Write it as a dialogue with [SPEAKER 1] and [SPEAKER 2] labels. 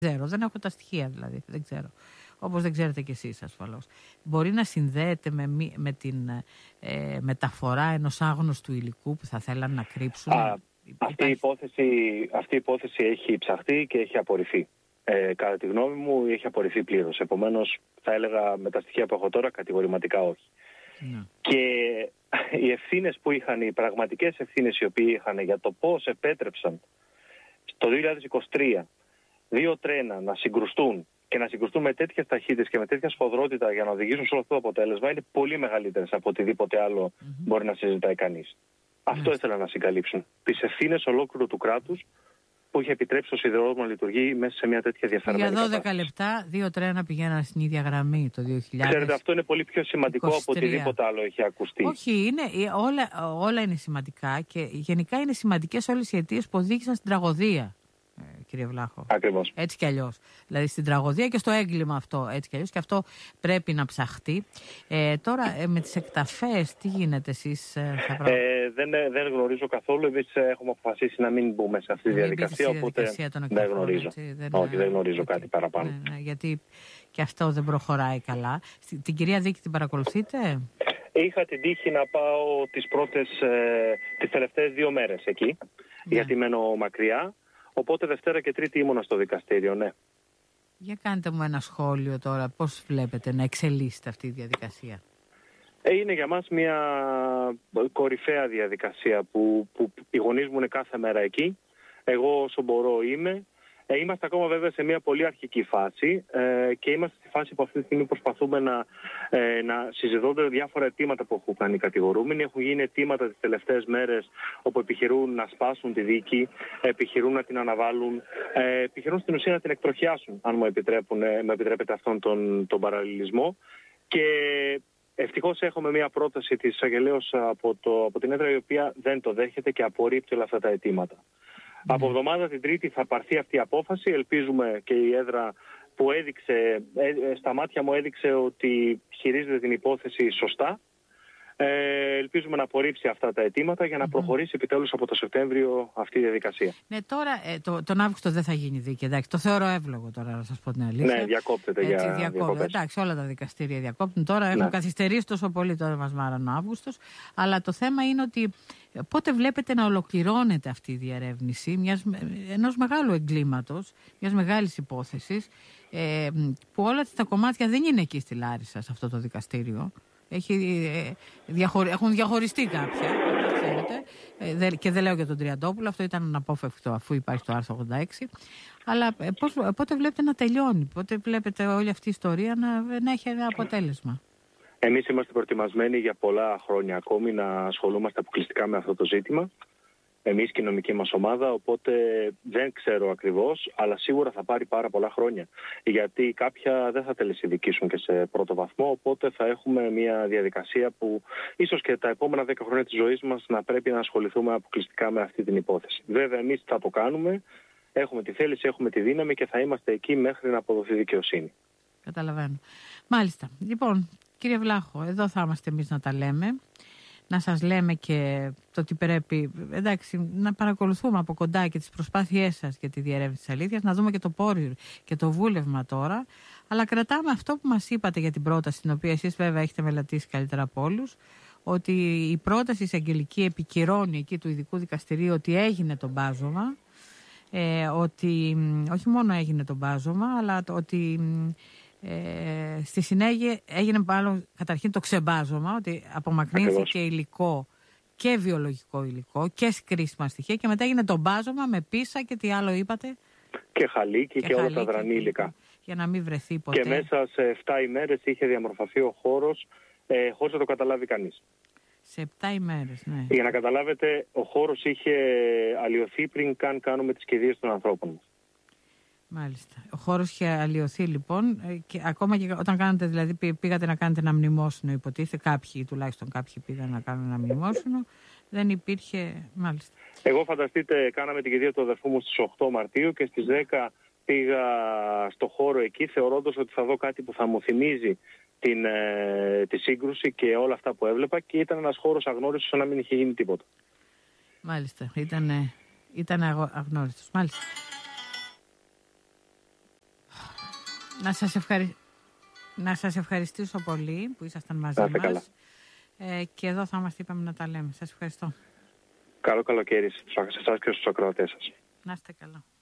[SPEAKER 1] ξέρω, δεν έχω τα στοιχεία δηλαδή, δεν ξέρω. Όπως δεν ξέρετε κι εσείς ασφαλώς. Μπορεί να συνδέεται με την μεταφορά ενός άγνωστου υλικού που θα θέλαν να κρύψουν.
[SPEAKER 2] Αυτή η υπόθεση έχει ψαχτεί και έχει απορριφθεί. Κατά τη γνώμη μου έχει απορριφθεί πλήρως. Επομένως θα έλεγα με τα στοιχεία που έχω τώρα κατηγορηματικά όχι. Ναι. Και οι ευθύνες που είχαν, οι πραγματικές ευθύνες οι οποίοι είχαν για το πώς επέτρεψαν το 2023 δύο τρένα να συγκρουστούν και να συγκρουστούν με τέτοιες ταχύτητες και με τέτοια σφοδρότητα για να οδηγήσουν σε όλο αυτό το αποτέλεσμα είναι πολύ μεγαλύτερες από οτιδήποτε άλλο μπορεί να συζητάει κανείς. Αυτό ήθελαν να συγκαλύψουν. Τις ευθύνες ολόκληρου του κράτους που είχε επιτρέψει το σιδηρόδρομο να λειτουργεί μέσα σε μια τέτοια διαφορετική
[SPEAKER 1] κατάσταση. Για 12 λεπτά, δύο τρένα πηγαίναν στην ίδια γραμμή το 2000.
[SPEAKER 2] Ξέρετε, αυτό είναι πολύ πιο σημαντικό από οτιδήποτε άλλο έχει ακουστεί.
[SPEAKER 1] Όχι, όλα είναι σημαντικά και γενικά είναι σημαντικές όλες οι αιτίες που οδήγησαν στην τραγωδία. Κύριε Βλάχο.
[SPEAKER 2] Ακριβώς.
[SPEAKER 1] Έτσι κι αλλιώς. Δηλαδή στην τραγωδία και στο έγκλημα αυτό. Έτσι κι αλλιώς. Και αυτό πρέπει να ψαχτεί. Τώρα με τις εκταφές, τι γίνεται εσείς?
[SPEAKER 2] Δεν γνωρίζω καθόλου. Εμείς έχουμε αποφασίσει να μην μπούμε σε αυτή τη διαδικασία. Οπότε δεν γνωρίζω. Όχι, δεν γνωρίζω κάτι παραπάνω.
[SPEAKER 1] Ναι, γιατί και αυτό δεν προχωράει καλά. Την κυρία Δίκη την παρακολουθείτε?
[SPEAKER 2] Είχα την τύχη να πάω τις τελευταίες 2 μέρες εκεί. Γιατί μένω μακριά. Οπότε Δευτέρα και Τρίτη ήμουνα στο δικαστήριο, ναι.
[SPEAKER 1] Για κάντε μου ένα σχόλιο τώρα, πώς βλέπετε να εξελίσσεται αυτή η διαδικασία?
[SPEAKER 2] Είναι για μας μια κορυφαία διαδικασία που οι γονείς μου είναι κάθε μέρα εκεί. Εγώ όσο μπορώ είμαι. Είμαστε ακόμα βέβαια σε μια πολύ αρχική φάση και είμαστε στη φάση που αυτή τη στιγμή προσπαθούμε να συζητώνται διάφορα αιτήματα που έχουν κάνει οι κατηγορούμενοι. Έχουν γίνει αιτήματα τις τελευταίες μέρες όπου επιχειρούν να σπάσουν τη δίκη, επιχειρούν να την αναβάλουν, επιχειρούν στην ουσία να την εκτροχιάσουν, αν μου επιτρέπετε αυτόν τον παραλληλισμό. Και ευτυχώς έχουμε μια πρόταση της εισαγγελέως από την έδρα η οποία δεν το δέχεται και απορρίπτει όλα αυτά τα αιτήματα. Από εβδομάδα την Τρίτη θα πάρθει αυτή η απόφαση. Ελπίζουμε και η έδρα που στα μάτια μου έδειξε ότι χειρίζεται την υπόθεση σωστά. Ελπίζουμε να απορρίψει αυτά τα αιτήματα για να προχωρήσει επιτέλους από το Σεπτέμβριο αυτή η διαδικασία.
[SPEAKER 1] Ναι, τώρα τον Αύγουστο δεν θα γίνει δίκη. Εντάξει, το θεωρώ εύλογο τώρα να σας πω την αλήθεια.
[SPEAKER 2] Ναι, διακόπτεται για διακοπές.
[SPEAKER 1] Εντάξει, όλα τα δικαστήρια διακόπτουν. Τώρα έχουν καθυστερήσει τόσο πολύ, τώρα μας μάραν ο Αύγουστος. Αλλά το θέμα είναι ότι πότε βλέπετε να ολοκληρώνεται αυτή η διερεύνηση ενός μεγάλου εγκλήματος, μιας μεγάλης υπόθεσης, που όλα τα κομμάτια δεν είναι εκεί στη Λάρισα, σε αυτό το δικαστήριο. Έχουν διαχωριστεί κάποια, ξέρετε, και δεν λέω για τον Τριαντόπουλο, αυτό ήταν αναπόφευκτο αφού υπάρχει το άρθρο 86. Αλλά πότε βλέπετε να τελειώνει, πότε βλέπετε όλη αυτή η ιστορία να έχει ένα αποτέλεσμα?
[SPEAKER 2] Εμείς είμαστε προετοιμασμένοι για πολλά χρόνια ακόμη να ασχολούμαστε αποκλειστικά με αυτό το ζήτημα. Εμείς και η νομική μας ομάδα, οπότε δεν ξέρω ακριβώς, αλλά σίγουρα θα πάρει πάρα πολλά χρόνια. Γιατί κάποια δεν θα τελεσυνδικήσουν και σε πρώτο βαθμό, οπότε θα έχουμε μια διαδικασία που ίσως και τα επόμενα 10 χρόνια της ζωής μας να πρέπει να ασχοληθούμε αποκλειστικά με αυτή την υπόθεση. Βέβαια, εμείς θα το κάνουμε, έχουμε τη θέληση, έχουμε τη δύναμη και θα είμαστε εκεί μέχρι να αποδοθεί δικαιοσύνη.
[SPEAKER 1] Καταλαβαίνω. Μάλιστα. Λοιπόν, κύριε Βλάχο, εδώ θα είμαστε εμείς να τα λέμε. Να σας λέμε και το ότι πρέπει, εντάξει, να παρακολουθούμε από κοντά και τις προσπάθειές σας για τη διερεύνηση της αλήθειας, να δούμε και το πόριο και το βούλευμα τώρα, αλλά κρατάμε αυτό που μας είπατε για την πρόταση, την οποία εσείς βέβαια έχετε μελετήσει καλύτερα από όλους, ότι η πρόταση εισαγγελική επικυρώνει εκεί του ειδικού δικαστηρίου ότι έγινε το μπάζωμα, ότι όχι μόνο έγινε το μπάζωμα, αλλά ότι στη συνέχεια έγινε μάλλον καταρχήν το ξεμπάζωμα, ότι απομακρύνθηκε υλικό και βιολογικό υλικό και κρίσιμα στοιχεία και μετά έγινε το μπάζωμα με πίσα και τι άλλο είπατε?
[SPEAKER 2] Και χαλίκι και όλα τα δρανή υλικά.
[SPEAKER 1] Για να μην βρεθεί ποτέ.
[SPEAKER 2] Και μέσα σε 7 ημέρες είχε διαμορφωθεί ο χώρος χωρίς να το καταλάβει κανείς.
[SPEAKER 1] Σε 7 ημέρες, ναι.
[SPEAKER 2] Για να καταλάβετε, ο χώρος είχε αλλοιωθεί πριν καν κάνουμε τις κηδείες των ανθρώπων μας.
[SPEAKER 1] Μάλιστα. Ο χώρος είχε αλλοιωθεί λοιπόν και ακόμα και όταν κάνατε, δηλαδή πήγατε να κάνετε ένα μνημόσυνο, υποτίθεται, τουλάχιστον κάποιοι πήγαν να κάνουν ένα μνημόσυνο, δεν υπήρχε, μάλιστα. Εγώ
[SPEAKER 2] φανταστείτε, κάναμε την κηδεία του αδερφού μου στις 8 Μαρτίου και στις 10 πήγα στο χώρο εκεί θεωρώντας ότι θα δω κάτι που θα μου θυμίζει τη σύγκρουση και όλα αυτά που έβλεπα και ήταν ένας χώρος αγνώριστος σαν να μην είχε γίνει τίποτα.
[SPEAKER 1] Μάλιστα, ήταν αγνώριστος, μάλιστα. Να σας ευχαριστήσω πολύ που ήσασταν μαζί μας. Και εδώ θα είμαστε, είπαμε, να τα λέμε. Σας ευχαριστώ.
[SPEAKER 2] Καλό καλοκαίρι σε εσάς και στους ακροατές σας.
[SPEAKER 1] Να είστε καλά.